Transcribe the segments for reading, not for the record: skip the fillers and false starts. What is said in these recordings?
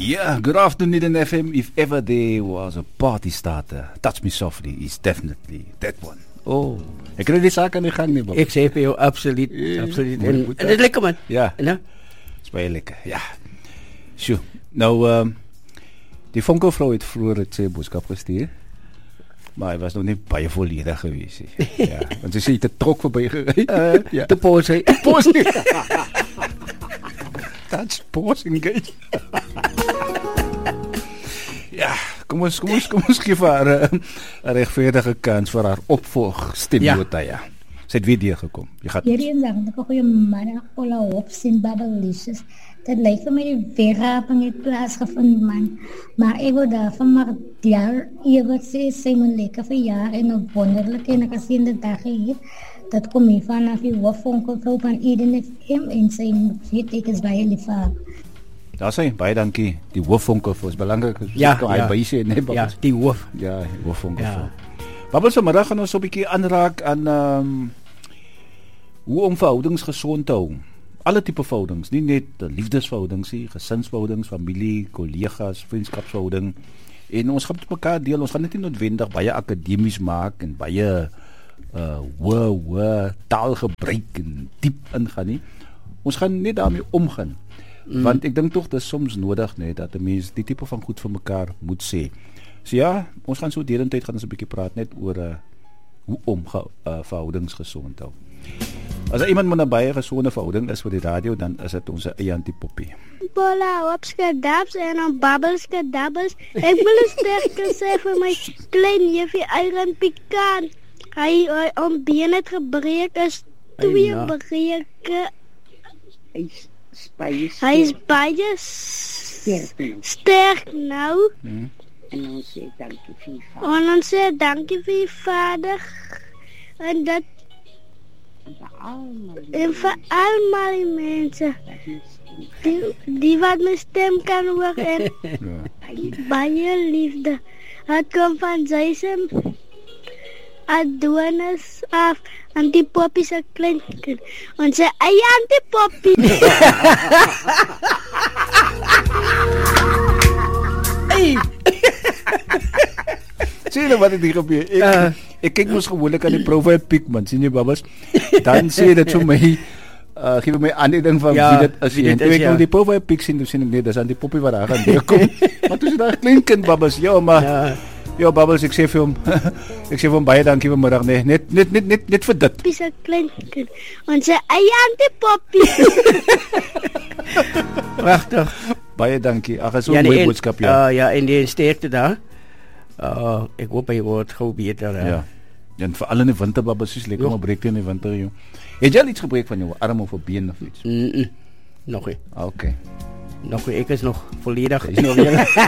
Yeah, good afternoon, Eden FM. If ever there was a party starter, Touch Me Softly is definitely that one. Oh, ek kry die saak aan die gang nie, Bob. Ek sê vir jou, absoluut. En dit is lekker, man. Ja. En nou? Is baie lekker, ja. Sjoe, nou, die vonkelvrou het vroeger het sy boodskap gestuur, maar hy was nog nie baie volledig gewees nie. Ja, want sy sê, het trok voorbij gery. Ja. Te pause. That's pausing, guys. Ja, kom ons gee vir haar 'n regverdige kans vir haar opvolgstemnota, ja. Sy het weer deurgekom. Jy gaan. Hierdie eendag, 'n goeie middag, Paula Hops in Babelicious. Dit lyk vir my die wegraping het plaasgevind, man. Maar ek wil daarvan maar jaar ewe sê, sy moet lekker verjaar en 'n wonderlike en 'n geseënde dag hê. Dat kom hier vanaf die hoofvonkelvrou van Eden FM en sy weet ek is baie lief vir haar. Daar sê, baie dankie. Die hoofvonkelvrou is belangrik. Ja, Bysê, nee, ja, die hoof. Ja, hoofvonkelvrou. Ja. Babbels, vanmiddag gaan ons 'n bietjie aanraak aan hoe om verhoudings gesond te hou. Alle tipe verhoudings, nie net liefdesverhoudings nie, gesinsverhoudings, familie, kollegas, vriendskapsverhouding. En ons gaan met mekaar deel, ons gaan dit nie noodwendig baie akademies maak en baie taalgebruik en diep ingaan nie. Ons gaan net daarmee omgaan. Want ek dink tog dis soms nodig net dat 'n mens die tipe van goed vir mekaar moet sê. So ja, ons gaan so derentyd gaan ons 'n bietjie praat net oor hoe om verhoudings gesond te hou. As iemand met 'n baie gesonde verhouding is vir die radio, dan is dit ons eie antipoppie. Paula Hops gedabs en dan babbels gedabbels. Ek wil sterk sê vir my klein juffie Iron Pikaan. Hy been het gebreek, is 2 breuke. Hy is baie sterk nou. En ons sê dankie vir die Vader. En ons sê dankie vir die Vader. En dat en vir almal die mense die wat my stem kan hoor en baie liefde. Het kom van Jason Adonis af Antipoppie se klein kind. Ons sê eie Antipoppie. Hey. Sien jy wat het hier gebeur? Ek kyk mos gewoonlik aan die profile pic, man, sien jy babbels? Dan sê dit vir my gee my aanduiding van wie dit is. En toe ek nou die profile pic sien, dan sien ek net dis aan die poppie wat daar gaan deurkom. Maar toe is daar 'n klein kind babbels. Ja, maar ja, babbels, ek sê vir hom baie dankie vanmiddag, nee. Net vir dit. Dis 'n klein kind. Ons sê eie Antipoppie. Pragtig. Baie dankie. Ag, is so 'n mooi boodskap, ja. Ja, en die sterkte daar. Ek hoop hy word gou beter. Ja. En vir al in die winter babbels, is lekker om 'n breek in die winter, joh. Het jy al iets gebreek van jou arm of 'n been of iets? Nog nie. Okay. Nog nie, ek is nog volledig. Is nog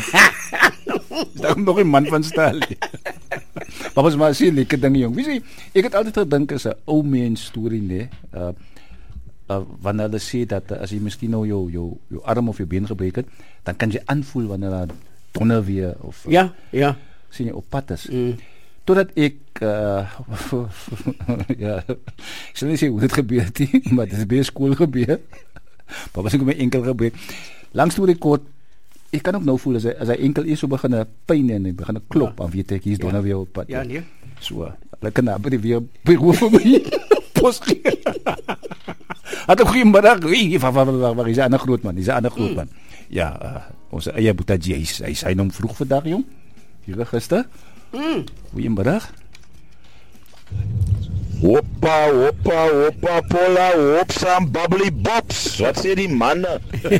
nog 'n man van styl. Babbels, maar sien lekker ding, jong. Wie sê, ek het altyd gedink is 'n ou mens storie, nee. Wanneer hulle sê dat as jy miskien nou jou arm of jou been gebreek het, dan kan jy aanvoel wanneer daar donder weer of ja sien jy op pad is. Totdat ek ja, ek sal nie sê hoe dit gebeur het nie, maar dit is by skool gebeur. Maar was ek met my enkel gebreek. Langs storie kort, ek kan ook nou voel as hy enkel eers so begin 'n pyn en hy begin 'n klop, dan weet ek hier's donder weer op pad. Ja, nee. So, lekker na by die weer beroep vir my. Poski. Het 'n goeie middag. Waar is 'n ander groot man? Dis 'n ander groot man. Ja, ons eie Boetaji, hy sy hom vroeg vandag, jong. Hier gister. Goeiemiddag. Hoppa, Paula, Hops en Bubbly Bobs. Wat sê die manne?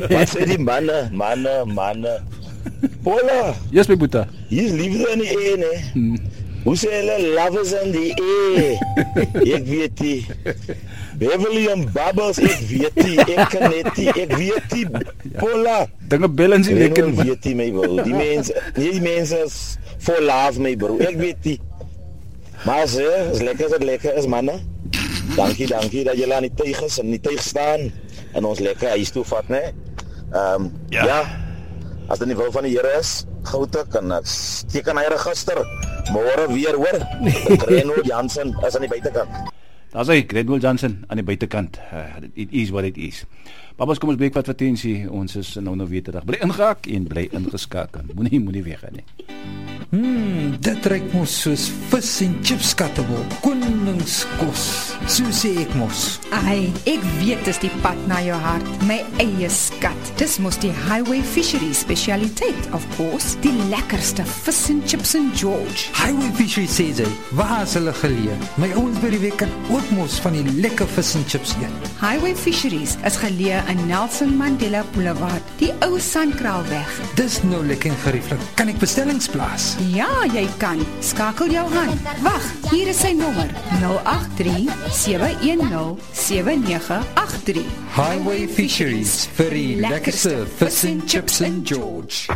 Manne. Paula. Yes, my Boeta. Hier is liefde in die air, ne? Hoe sê hulle love is in die air? Ek weet nie. Beverly en Bubbles, ek weet nie. Ek kan net nie, ek weet nie. Paula. Dinge balance nie lekker. Ek weet nie, my bro. Die mense is for love, my bro. Ek weet nie. Maar is lekker is manne. Dankie dat julle aan die tuig is en die tuig staan en ons lekker huis toe vat, né? Ja. As dit nie wil van die Here is, goute kan ek teken hy register. Môre weer hoor. Reno Jansen is aan die buitekant. Daar's hy, Gredwell Johnson aan die buitekant. It is what it is. Babas, kom ons breek wat advertensie. Ons is nou weer terug. Bly ingehaak en bly ingeskakel. Moenie weggaan nie. Dit ruik mos soos vis en chips skattebol. Koningskos. So sê ek mos. Ai, ek weet dis die pad na jou hart. My eie skat. Dis mos die Highway Fisheries specialiteit, of course. Die lekkerste vis en chips in George. Highway Fisheries sê jy, waar is hulle geleë? My ouens by die week kan ook mos van die lekker vis en chips eet. Highway Fisheries is geleë in Nelson Mandela Boulevard, die ou Sandkraalweg. Dis nou lekker en gerieflik. Kan ek bestellings plaas? Ja, jy kan. Skakel jou aan. Wag, hier is sy nommer. 083-710-7983. Highway Fisheries vir die lekkerste vis en chips in George.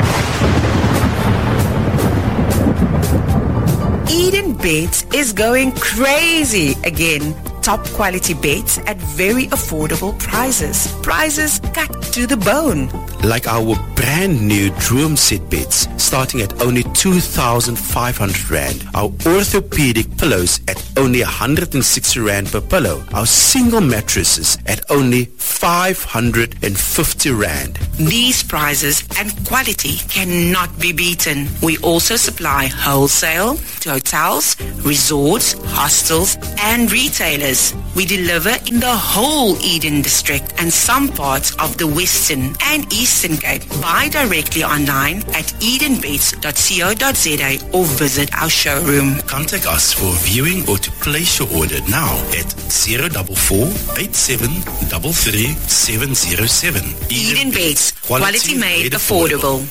Eden Baits is going crazy again. Top quality baits at very affordable prices. Prices cut to the bone. Like our brand new Droom set beds, starting at only 2,500 Rand. Our orthopedic pillows at only 160 Rand per pillow. Our single mattresses at only 550 Rand. These prices and quality cannot be beaten. We also supply wholesale to hotels, resorts, hostels, and retailers. We deliver in the whole Eden district and some parts of the Western and Eastern Cape. Buy directly online at edenbaits.co.za or visit our showroom. Contact us for viewing or to place your order now at 044-8733-707. Eden Baits, quality made affordable.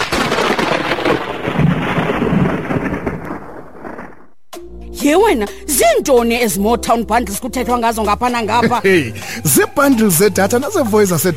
Yewena, zintoni ezimo town bundles kuthethwa ngazo ngapha nangapha? Hey, zibundles zedatha nazo voice